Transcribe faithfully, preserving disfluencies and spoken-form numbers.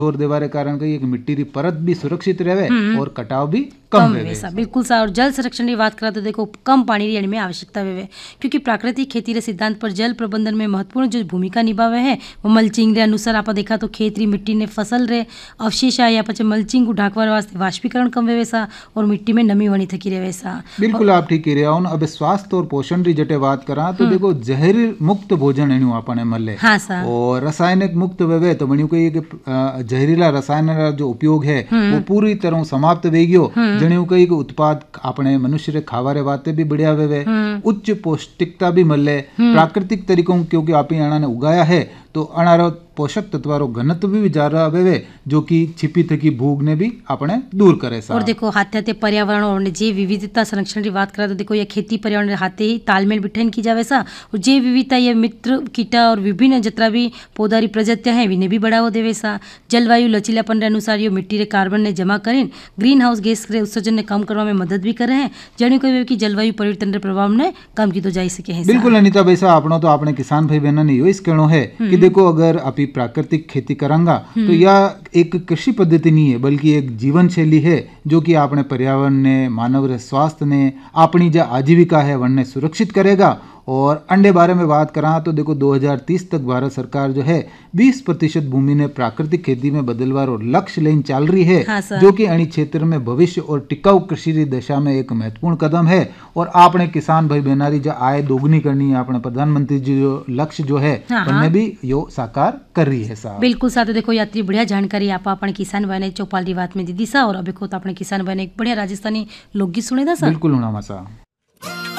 जोर देवारे कारण कही कि मिट्टी की परत भी सुरक्षित रहे और कटाव भी कम कम वेवे रहे। सा बिल्कुल सा। और जल संरक्षण की बात करा तो देखो कम पानी री में आवश्यकता वेवे, क्योंकि प्राकृतिक खेती रे सिद्धांत पर जल प्रबंधन में महत्वपूर्ण जो भूमिका निभावे है वो मल्चिंग रे अनुसार आप देखा तो खेत री मिट्टी ने फसल रे अवशेष या पछे मल्चिंग को ढाकवा वास्ते वाष्पीकरण कम वेवे सा और मिट्टी में नमी वनी थकी रहे सा। बिल्कुल आप ठीक कह रहे हो। अब स्वास्थ्य और पोषण री जटे बात करा तो देखो जहर मुक्त भोजन एनु आपने मले हाँ सा। और रासायनिक मुक्त वेवे तो बन्यू कही कि जहरीला रसायन जो उपयोग है वो पूरी तरह समाप्त वे गयो। जणियों कही कि उत्पाद अपने मनुष्य रे खावा रे वाते भी बढ़िया वेवे, उच्च पौष्टिकता भी मले प्राकृतिक तरीकों, क्योंकि आप अणा ने उगाया है तो अणारो पोषक तत्वारो घनत्व भी ज्यादा आवे जो कि छिपी थकी भूख ने भी अपने दूर करे सा। और देखो हाथे हाथे पर्यावरण और जैव विविधता संरक्षण की बात करा तो देखो ये खेती पर्यावरण हाथे ही तालमेल बिठाइन की जावे सा। और जैव विविधता ये मित्र कीटा और विभिन्न जतरा भी पौधारी प्रजातियां हैं इन्हें भी बढ़ावा देवे सा। जलवायु लचीलापन के अनुसार ये मिट्टी रे कार्बन ने जमा करीन ग्रीन हाउस गैस के उत्सर्जन ने कम करने में मदद भी करे हैं, जणियों कहे कि जलवायु परिवर्तन के प्रभाव ने कम की तो जा सके है। बिल्कुल अनिता भाई साहब, आपनो तो अपने किसान भाई बहनों ने यो कहनो है कि देखो अगर आप प्राकृतिक खेती करांगा तो यह एक कृषि पद्धति नहीं है बल्कि एक जीवन शैली है जो कि अपने पर्यावरण ने मानव रे स्वास्थ्य ने अपनी जो आजीविका है वनने सुरक्षित करेगा। और अंडे बारे में बात करा तो देखो दो हज़ार तीस तक भारत सरकार जो है बीस प्रतिशत भूमि ने प्राकृतिक खेती में बदलवार और लक्ष्य लेन चल रही है। हाँ जो कि अणी क्षेत्र में भविष्य और टिकाऊ कृषि की दिशा में एक महत्वपूर्ण कदम है। और आपने किसान भाई बहनारी जो आय दोगुनी करनी है अपने प्रधानमंत्री जी जो लक्ष्य जो है हाँ उनमें भी यो साकार कर रही है साहब। बिल्कुल साथ देखो यात्री बढ़िया जानकारी आप अपने किसान भाई ने चौपाल की बात में दीदी सा। और अभी को तो अपने किसान भाई ने एक बढ़िया राजस्थानी लोकगीत सुने था सा। बिल्कुल होना सा।